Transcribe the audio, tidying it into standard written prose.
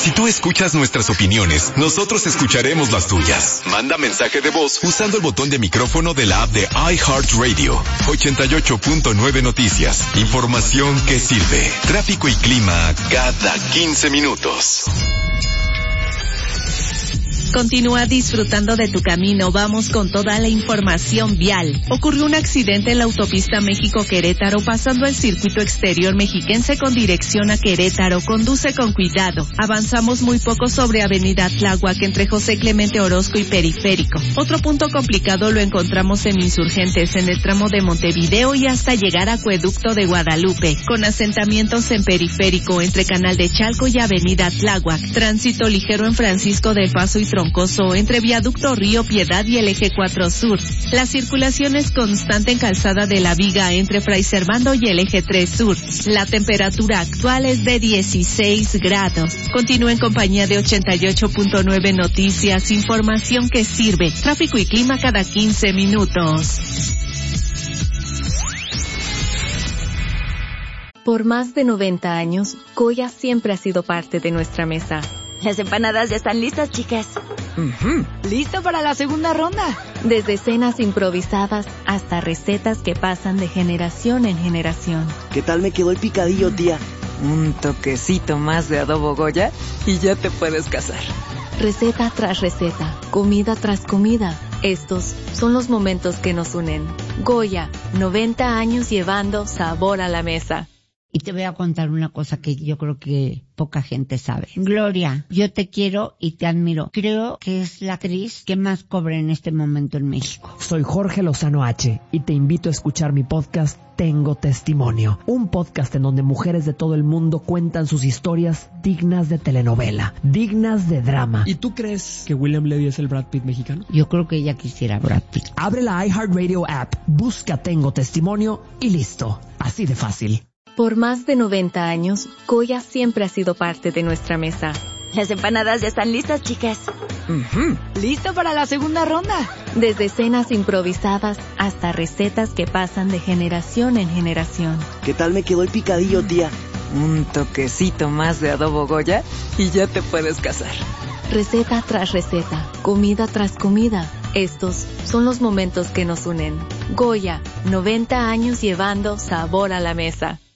Si tú escuchas nuestras opiniones, nosotros escucharemos las tuyas. Manda mensaje de voz usando el botón de micrófono de la app de iHeartRadio. 88.9 Noticias. Información que sirve. Tráfico y clima cada 15 minutos. Continúa disfrutando de tu camino. Vamos con toda la información vial. Ocurrió un accidente en la autopista México-Querétaro pasando el circuito exterior mexiquense con dirección a Querétaro. Conduce con cuidado. Avanzamos muy poco sobre Avenida Tláhuac entre José Clemente Orozco y Periférico. Otro punto complicado lo encontramos en Insurgentes en el tramo de Montevideo y hasta llegar a Acueducto de Guadalupe, con asentamientos en Periférico entre Canal de Chalco y Avenida Tláhuac. Tránsito ligero en Francisco del Paso y Troncoso entre Viaducto Río Piedad y el Eje 4 Sur. La circulación es constante en Calzada de la Viga entre Fray Servando y el Eje 3 Sur. La temperatura actual es de 16 grados. Continúa en compañía de 88.9 Noticias, información que sirve. Tráfico y clima cada 15 minutos. Por más de 90 años, Goya siempre ha sido parte de nuestra mesa. Las empanadas ya están listas, chicas. ¿Listo para la segunda ronda? Desde cenas improvisadas hasta recetas que pasan de generación en generación. ¿Qué tal me quedó el picadillo, tía? Un toquecito más de adobo Goya y ya te puedes casar. Receta tras receta, comida tras comida. Estos son los momentos que nos unen. Goya, 90 años llevando sabor a la mesa. Y te voy a contar una cosa que yo creo que poca gente sabe. Gloria, yo te quiero y te admiro. Creo que es la actriz que más cobra en este momento en México. Soy Jorge Lozano H. y te invito a escuchar mi podcast Tengo Testimonio. Un podcast en donde mujeres de todo el mundo cuentan sus historias dignas de telenovela, dignas de drama. ¿Y tú crees que William Levy es el Brad Pitt mexicano? Yo creo que ella quisiera Brad Pitt. Abre la iHeartRadio app, busca Tengo Testimonio y listo. Así de fácil. Por más de 90 años, Goya siempre ha sido parte de nuestra mesa. Las empanadas ya están listas, chicas. ¿Listo para la segunda ronda? Desde cenas improvisadas hasta recetas que pasan de generación en generación. ¿Qué tal me quedó el picadillo, tía? Un toquecito más de adobo Goya y ya te puedes casar. Receta tras receta, comida tras comida. Estos son los momentos que nos unen. Goya, 90 años llevando sabor a la mesa.